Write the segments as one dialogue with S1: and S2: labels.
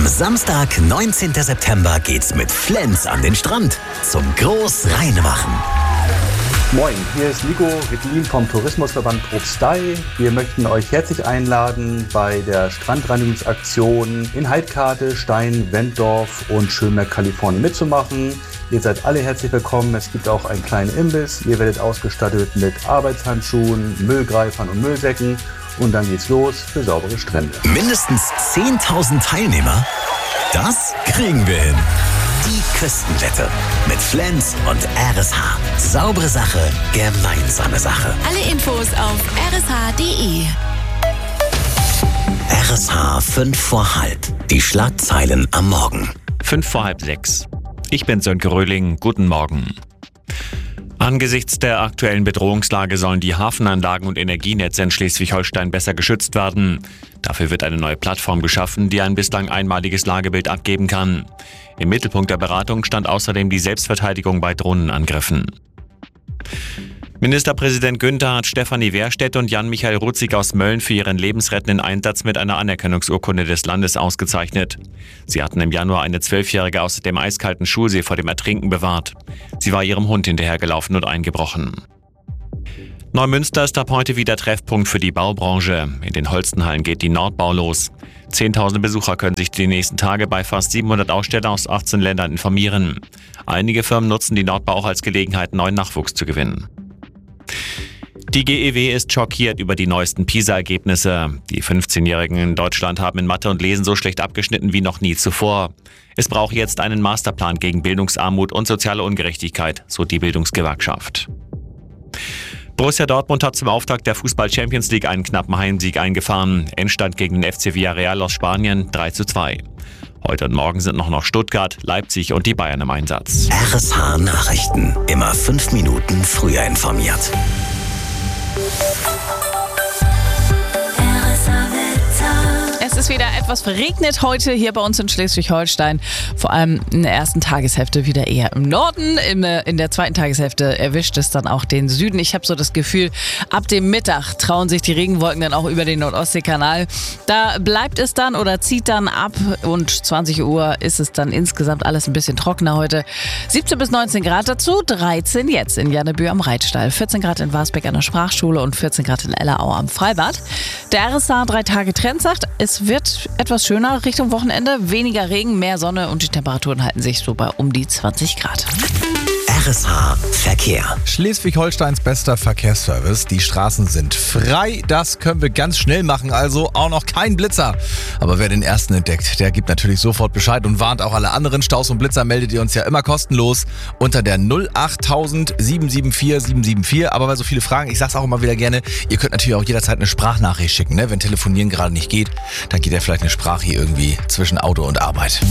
S1: Samstag, 19. September geht's mit Flens an den Strand zum Großreinemachen.
S2: Moin, hier ist Nico Rittlin vom Tourismusverband Propstei. Wir möchten euch herzlich einladen, bei der Strandreinigungsaktion in Heidkate, Stein, Wenddorf und Schönberg, Kalifornien mitzumachen. Ihr seid alle herzlich willkommen. Es gibt auch einen kleinen Imbiss. Ihr werdet ausgestattet mit Arbeitshandschuhen, Müllgreifern und Müllsäcken. Und dann geht's los für saubere Strände.
S1: Mindestens 10.000 Teilnehmer? Das kriegen wir hin. Die Küstenwette mit Flens und RSH. Saubere Sache, gemeinsame Sache.
S3: Alle Infos auf rsh.de.
S1: RSH 5 vor halb. Die Schlagzeilen am Morgen.
S4: 5 vor halb 6. Ich bin Sönke Röhling. Guten Morgen. Angesichts der aktuellen Bedrohungslage sollen die Hafenanlagen und Energienetze in Schleswig-Holstein besser geschützt werden. Dafür wird eine neue Plattform geschaffen, die ein bislang einmaliges Lagebild abgeben kann. Im Mittelpunkt der Beratung stand außerdem die Selbstverteidigung bei Drohnenangriffen. Ministerpräsident Günther hat Stefanie Wehrstedt und Jan-Michael Rutzig aus Mölln für ihren lebensrettenden Einsatz mit einer Anerkennungsurkunde des Landes ausgezeichnet. Sie hatten im Januar eine 12-Jährige aus dem eiskalten Schulsee vor dem Ertrinken bewahrt. Sie war ihrem Hund hinterhergelaufen und eingebrochen. Neumünster ist ab heute wieder Treffpunkt für die Baubranche. In den Holstenhallen geht die Nordbau los. 10.000 Besucher können sich die nächsten Tage bei fast 700 Ausstellern aus 18 Ländern informieren. Einige Firmen nutzen die Nordbau auch als Gelegenheit, neuen Nachwuchs zu gewinnen. Die GEW ist schockiert über die neuesten PISA-Ergebnisse. Die 15-Jährigen in Deutschland haben in Mathe und Lesen so schlecht abgeschnitten wie noch nie zuvor. Es braucht jetzt einen Masterplan gegen Bildungsarmut und soziale Ungerechtigkeit, so die Bildungsgewerkschaft. Borussia Dortmund hat zum Auftakt der Fußball-Champions League einen knappen Heimsieg eingefahren. Endstand gegen den FC Villarreal aus Spanien 3:2. Heute und morgen sind noch Stuttgart, Leipzig und die Bayern im Einsatz.
S1: RSH Nachrichten. Immer 5 Minuten früher informiert.
S5: Es ist wieder etwas verregnet heute hier bei uns in Schleswig-Holstein. Vor allem in der ersten Tageshälfte wieder eher im Norden. In der zweiten Tageshälfte erwischt es dann auch den Süden. Ich habe so das Gefühl, ab dem Mittag trauen sich die Regenwolken dann auch über den Nordostseekanal. Da bleibt es dann oder zieht dann ab und 20 Uhr ist es dann insgesamt alles ein bisschen trockener heute. 17 bis 19 Grad dazu, 13 jetzt in Jannebühl am Reitstall, 14 Grad in Warsbeck an der Sprachschule und 14 Grad in Ellerau am Freibad. Der RSH 3-Tage-Trend sagt, es wird etwas schöner Richtung Wochenende, weniger Regen, mehr Sonne und die Temperaturen halten sich so bei um die 20 Grad.
S1: RSH Verkehr.
S6: Schleswig-Holsteins bester Verkehrsservice. Die Straßen sind frei. Das können wir ganz schnell machen, also auch noch kein Blitzer. Aber wer den ersten entdeckt, der gibt natürlich sofort Bescheid und warnt auch alle anderen. Staus und Blitzer meldet ihr uns ja immer kostenlos unter der 08000 774 774. Aber weil so viele fragen, ich sag's auch immer wieder gerne, ihr könnt natürlich auch jederzeit eine Sprachnachricht schicken, ne? Wenn Telefonieren gerade nicht geht, dann geht ja vielleicht eine Sprache hier irgendwie zwischen Auto und Arbeit.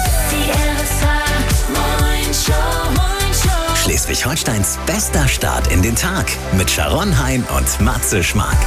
S1: Schleswig-Holsteins bester Start in den Tag mit Sharon Hein und Matze Schmark.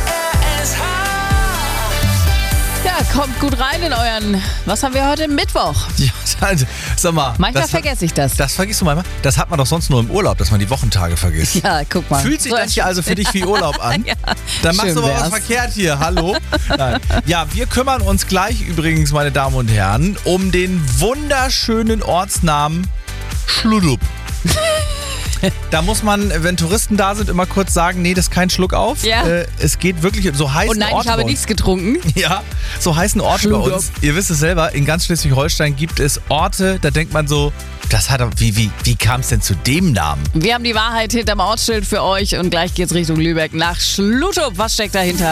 S5: Ja, kommt gut rein in euren, was haben wir heute, Mittwoch?
S6: Ja, also, sag mal.
S5: Manchmal vergesse ich das.
S6: Das vergisst du manchmal? Das hat man doch sonst nur im Urlaub, dass man die Wochentage vergisst.
S5: Ja, guck mal.
S6: Fühlt sich das hier also für dich wie Urlaub an?
S5: Ja,
S6: dann machst du aber
S5: wär's.
S6: was verkehrt hier. Hallo? Nein. Ja, wir kümmern uns gleich übrigens, meine Damen und Herren, um den wunderschönen Ortsnamen Schludup. Da muss man, wenn Touristen da sind, immer kurz sagen, nee, das ist kein Schluck auf.
S5: Ja.
S6: Es geht wirklich, so heißen
S5: Und nein,
S6: Orte
S5: ich habe
S6: bei uns.
S5: nichts getrunken.
S6: Ja, so heißen Orte bei uns. Ihr wisst es selber, in ganz Schleswig-Holstein gibt es Orte, da denkt man so, das hat wie kam es denn zu dem Namen?
S5: Wir haben die Wahrheit hinterm Ortsschild für euch und gleich geht's Richtung Lübeck nach Schlutup. Was steckt dahinter?